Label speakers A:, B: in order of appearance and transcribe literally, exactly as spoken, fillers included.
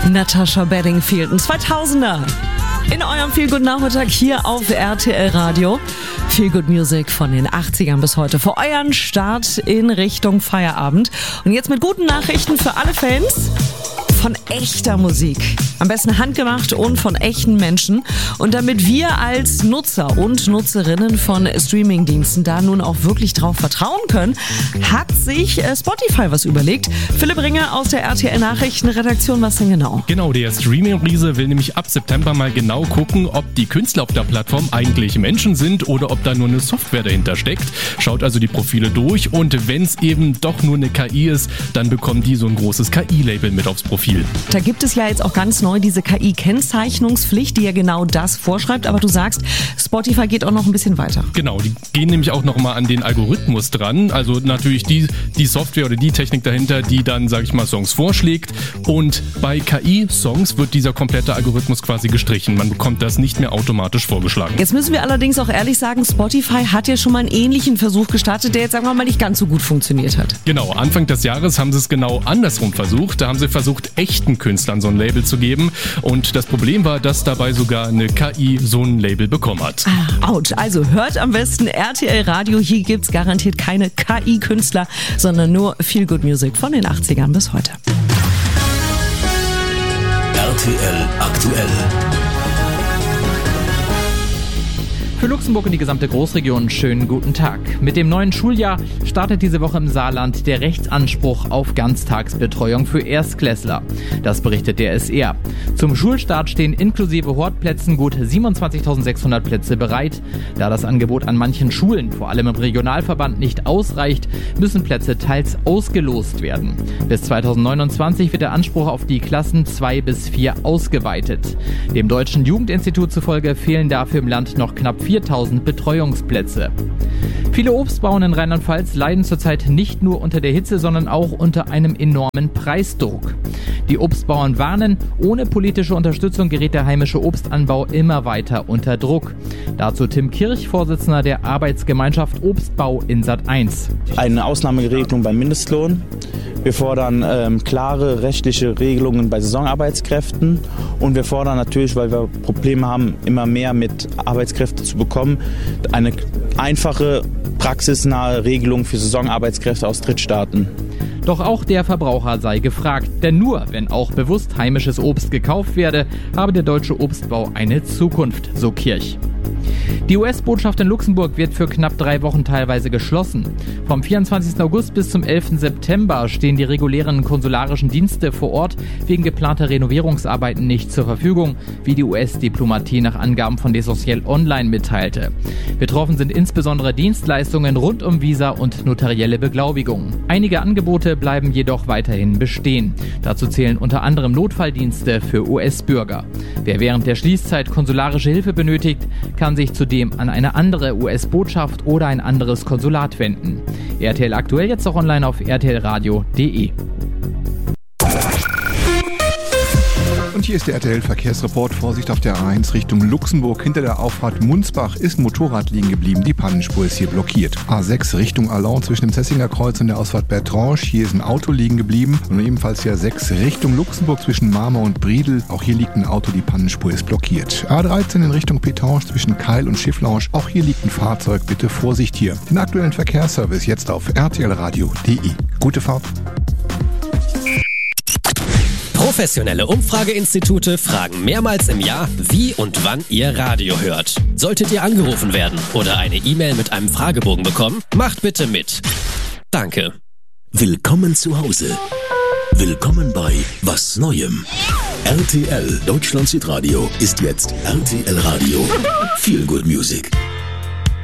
A: Natasha Bedingfield, ein zweitausender. In eurem Feel Good Nachmittag hier auf R T L Radio. Feel Good Music von den achtzigern bis heute für euren Start in Richtung Feierabend. Und jetzt mit guten Nachrichten für alle Fans von echter Musik. Am besten handgemacht und von echten Menschen. Und damit wir als Nutzer und Nutzerinnen von Streamingdiensten da nun auch wirklich drauf vertrauen können, hat sich Spotify was überlegt. Philipp Ringer aus der R T L Nachrichtenredaktion, was denn genau?
B: Genau, der Streaming-Riese will nämlich ab September mal genau gucken, ob die Künstler auf der Plattform eigentlich Menschen sind oder ob da nur eine Software dahinter steckt. Schaut also die Profile durch und wenn es eben doch nur eine K I ist, dann bekommen die so ein großes K I-Label mit aufs Profil.
A: Da gibt es ja jetzt auch ganz neu diese K I-Kennzeichnungspflicht, die ja genau das vorschreibt. Aber du sagst, Spotify geht auch noch ein bisschen weiter.
B: Genau, die gehen nämlich auch noch mal an den Algorithmus dran. Also natürlich die, die Software oder die Technik dahinter, die dann, sag ich mal, Songs vorschlägt. Und bei K I-Songs wird dieser komplette Algorithmus quasi gestrichen. Man bekommt das nicht mehr automatisch vorgeschlagen.
A: Jetzt müssen wir allerdings auch ehrlich sagen, Spotify hat ja schon mal einen ähnlichen Versuch gestartet, der jetzt, sagen wir mal, nicht ganz so gut funktioniert hat.
B: Genau, Anfang des Jahres haben sie es genau andersrum versucht. Da haben sie versucht, echten Künstlern so ein Label zu geben. Und das Problem war, dass dabei sogar eine K I so ein Label bekommen hat.
A: Ah, ouch. Also hört am besten R T L Radio. Hier gibt's garantiert keine K I-Künstler, sondern nur Feel Good Music von den achtzigern bis heute.
C: R T L aktuell.
D: Für Luxemburg und die gesamte Großregion schönen guten Tag. Mit dem neuen Schuljahr startet diese Woche im Saarland der Rechtsanspruch auf Ganztagsbetreuung für Erstklässler. Das berichtet der S R. Zum Schulstart stehen inklusive Hortplätzen gut siebenundzwanzigtausendsechshundert Plätze bereit. Da das Angebot an manchen Schulen, vor allem im Regionalverband, nicht ausreicht, müssen Plätze teils ausgelost werden. Bis zweitausendneunundzwanzig wird der Anspruch auf die Klassen zwei bis vier ausgeweitet. Dem Deutschen Jugendinstitut zufolge fehlen dafür im Land noch knapp viertausend Betreuungsplätze. Viele Obstbauern in Rheinland-Pfalz leiden zurzeit nicht nur unter der Hitze, sondern auch unter einem enormen Preisdruck. Die Obstbauern warnen, ohne politische Unterstützung gerät der heimische Obstanbau immer weiter unter Druck. Dazu Tim Kirch, Vorsitzender der Arbeitsgemeinschaft Obstbau in Sat eins.
E: Eine Ausnahmeregelung beim Mindestlohn. Wir fordern ähm, klare rechtliche Regelungen bei Saisonarbeitskräften und wir fordern natürlich, weil wir Probleme haben, immer mehr mit Arbeitskräften zu bekommen, eine einfache, praxisnahe Regelung für Saisonarbeitskräfte aus Drittstaaten.
D: Doch auch der Verbraucher sei gefragt, denn nur wenn auch bewusst heimisches Obst gekauft werde, habe der deutsche Obstbau eine Zukunft, so Kirch. Die U S-Botschaft in Luxemburg wird für knapp drei Wochen teilweise geschlossen. Vom vierundzwanzigsten August bis zum elften September stehen die regulären konsularischen Dienste vor Ort wegen geplanter Renovierungsarbeiten nicht zur Verfügung, wie die U S-Diplomatie nach Angaben von L'Essentiel Online mitteilte. Betroffen sind insbesondere Dienstleistungen rund um Visa und notarielle Beglaubigungen. Einige Angebote bleiben jedoch weiterhin bestehen. Dazu zählen unter anderem Notfalldienste für U S-Bürger. Wer während der Schließzeit konsularische Hilfe benötigt, kann sich zudem an eine andere U S-Botschaft oder ein anderes Konsulat wenden. R T L aktuell jetzt auch online auf r t l radio punkt d e.
F: Und hier ist der R T L-Verkehrsreport. Vorsicht auf der A eins Richtung Luxemburg. Hinter der Auffahrt Munzbach ist ein Motorrad liegen geblieben. Die Pannenspur ist hier blockiert. A sechs Richtung Alaun zwischen dem Zessinger Kreuz und der Ausfahrt Bertrange. Hier ist ein Auto liegen geblieben. Und ebenfalls die A sechs Richtung Luxemburg zwischen Marmor und Briedel. Auch hier liegt ein Auto, die Pannenspur ist blockiert. A dreizehn in Richtung Pétange zwischen Keil und Schifflange. Auch hier liegt ein Fahrzeug. Bitte Vorsicht hier. Den aktuellen Verkehrsservice jetzt auf r t l radio punkt d e. Gute Fahrt.
G: Professionelle Umfrageinstitute fragen mehrmals im Jahr, wie und wann ihr Radio hört. Solltet ihr angerufen werden oder eine E-Mail mit einem Fragebogen bekommen, macht bitte mit. Danke.
C: Willkommen zu Hause. Willkommen bei Was Neuem. R T L Deutschland Südradio ist jetzt R T L Radio. Feel Good Music.